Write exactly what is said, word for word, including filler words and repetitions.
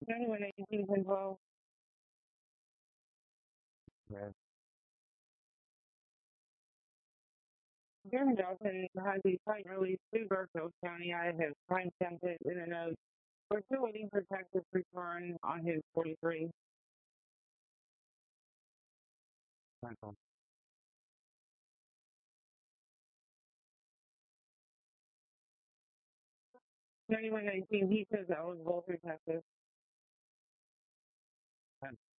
ninety-one eighteen twelve. Yeah. Jeremy Dawson has a site release to Garfield County. I have time stamped it in a note. We're still waiting for Texas return on his forty-three. Central. ninety-one nineteen, he says eligible through Texas.